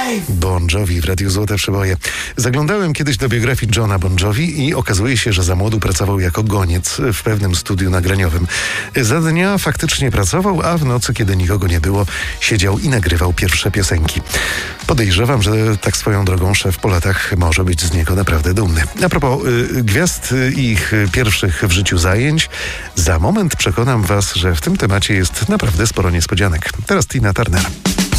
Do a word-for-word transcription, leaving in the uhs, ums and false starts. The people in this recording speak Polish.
Bon Jovi w Radiu Złote Przeboje. Zaglądałem kiedyś do biografii Johna Bon Jovi i okazuje się, że za młodu pracował jako goniec w pewnym studiu nagraniowym. Za dnia faktycznie pracował, a w nocy, kiedy nikogo nie było, siedział i nagrywał pierwsze piosenki. Podejrzewam, że tak swoją drogą szef po latach może być z niego naprawdę dumny. A propos y, gwiazd i ich pierwszych w życiu zajęć, za moment przekonam was, że w tym temacie jest naprawdę sporo niespodzianek. Teraz Tina Turner.